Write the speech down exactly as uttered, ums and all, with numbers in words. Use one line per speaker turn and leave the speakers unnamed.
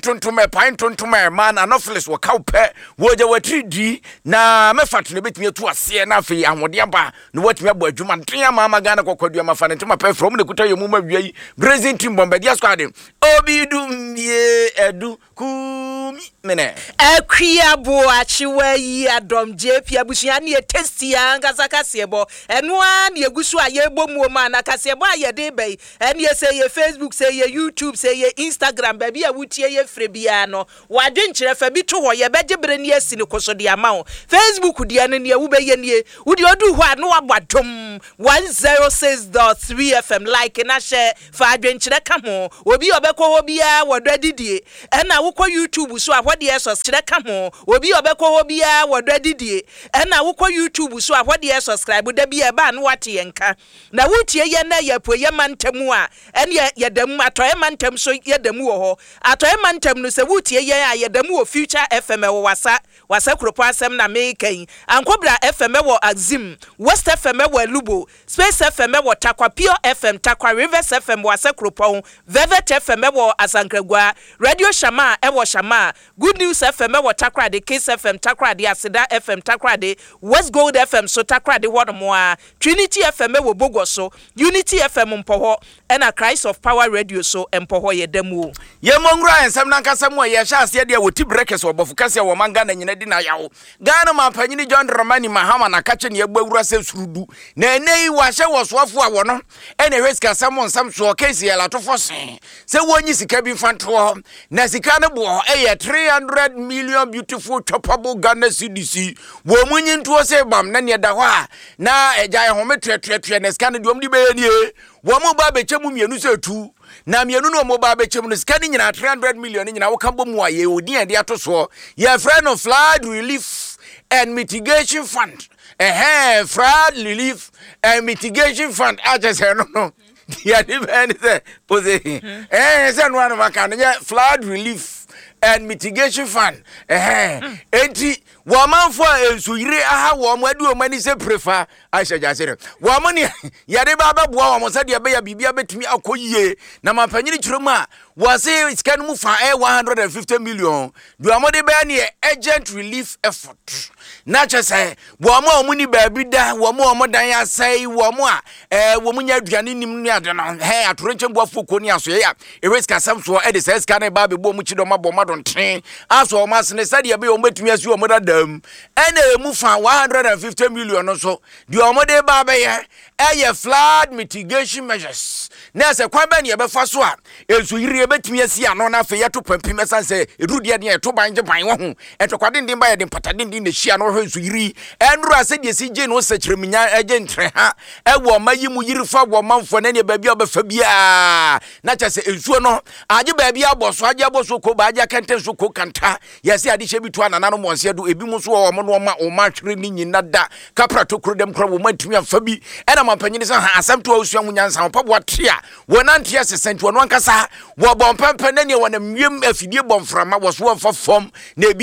tontom pan tontom man anopheles wo kawpe wo je watri di na mefat no betimi to ase na afei ahode aba no watimi abo adwuma ntia mama Ghana kokwadua mafa ne ntoma pe from ne kuta yemu ma wiai Brazil team bombardier squad obi dum ye edu kumi mene
akria bo achiwa yi adom jp abusua ne testia ngasa kasebo eno a ne egusu aye bomu ma na kasebo aye de bai ene say ye Facebook say ye YouTube say ye Instagram baby a wutie ye frebia no wadwenkyere fa bi to ho ye begebre ne asi ne koso de ama wo Facebook de ane ne wo be ye ne wudi odu ho anu abadom one oh six point three F M like na share fa adwenkyere ka ho obi obekọ ho bia wodo didie ena wukọ YouTube so ahode esos kyere ka ho obi obekọ ho bia wodo didie ena wukọ YouTube so ahode e subscribe da bia ba no wate yenka na wutie ye na ye po ye mantamu a ene ye dam atoye mantam so ye dam wo ho atoye mantam no se wutie ye a ye dam wo Future F M wo wasa wasa kropo asem na mekan ankobra F M wo Azim West F M wo Lubo Space F M wo Takwa Pure F M Takwa Rivers F M wasa kropo Velvet F M wo Asankragua Radio Shama e wo Shama Good News F M wo Takwa de Kiss F M Takwa de Asida F M Takwa de West Gold F M so Takwa de Wodomoa Trinity F M wo Bogoso Unity F M mpoho ena Christ of Power Radio so mpoho ye demu
ye mongra ensem na nkasa mu ye sha ase de woti breakers obofu kase wo manga na nyina di na yawo Ghana mampanyini John Dramani Mahama na kache ne agbawura se surudu na enei wa hye wo soafo a wo no ena hweska samon sam so case ye latofo se se wonyi sika bi fanto na sika ne bo e three hundred million beautiful choppable Ghana C D C wo munyi nto se bam na ne da ho a na eja ye home tretre na sika ne de omdi be ye nie wo mo ba be chemu mienu se tu na mienu no mo ba be chemu no sika ni nyina three hundred million ni nyina wo kan bomu aye odi ade atoso ye friend of flood relief and mitigation fund eh flood relief and mitigation fund I just say no no ya di ben say pose eh say no an maka no flood relief and mitigation fund eh enti wo manfo ensuyire aha wo mo adu o mani se prefer aisha jasere wo mo ne ya de ba ba boa wo mo se de be ya bibia betumi akoyie na mapanyini kiroma a wo se scan mu fa eh one hundred fifty million do amode be ne agent relief effort na chese wo mo o mu ni ba bi da wo mo o mo dan asai wo mo a eh wo mu nya aduane nim ni ade no he atorenche boafo koni aso ya e risk asam so e de se scan e ba be bo mu chido mabo madon ten aso o masne se de be o metumi asu o mo da dam ene emu fa one hundred fifty million so di omode ba be ye eye flood mitigation measures na se kwa ba ne be fa so a ensu yire betumi asi ano na fe yeto pampim esanse edudie ne eto banje ban wo ho etokwade ndin ba ye de patade ndin na hia no ho ensu yiri enru ase de si je no sekireminya eje ntre ha ewo mayi mu yiri fa wo manfo na ne ba bia obefa bia na cha se ensu no age ba bia aboso age aboso ko ba age kente so ko kanta yesi ade hye bitu anana no monse do ebi mu so wo mo no ma o ma twere ni nyina da kapra to kro dem kro wo matumi amfa bi ena mampanyini sa ha asɛmto awusua mu nyansa wo pabo atea wo nantia sesent wo no ankasa wo bompempe na ne wo na mwiem afidie bomframa wo so wo fa fom na ebi